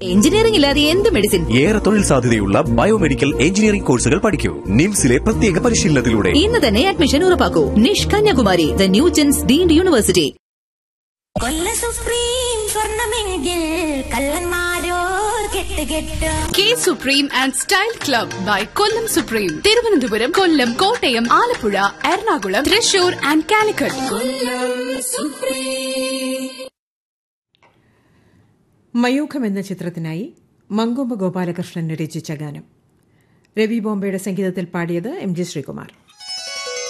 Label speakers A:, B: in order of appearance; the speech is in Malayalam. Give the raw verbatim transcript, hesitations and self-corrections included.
A: എഞ്ചിനീയറിംഗ് ഇല്ലാതെ എന്ത് മെഡിസിൻ?
B: ഏറെ തൊഴിൽ സാധ്യതയുള്ള ബയോമെഡിക്കൽ എഞ്ചിനീയറിംഗ് കോഴ്സുകൾ പഠിക്കൂ നിംസിലെ പ്രത്യേക പരിശീലനത്തിലൂടെ.
A: ഇന്ന് തന്നെ admission ഉറപ്പാക്കൂ. നിഷ് Kanyakumari, the new gents deemed university.
C: കൊല്ല സുപ്രീം സ്വർണമെങ്കിൽ കള്ളന്മാരോർ കെട്ട് കെട്ട്.
D: K supreme and style club by Kollam supreme. Thiruvananthapuram, Kollam, Kottayam, Alappuzha, Ernakulam, Thrissur and Calicut.
E: Mayookham എന്ന ചിത്രത്തിനായി മങ്കൊമ്പ് ഗോപാലകൃഷ്ണൻ രചിച്ച ഗാനം. രവി ബോംബെയുടെ സംഗീതത്തിൽ പാടിയത് എം ജി ശ്രീകുമാർ.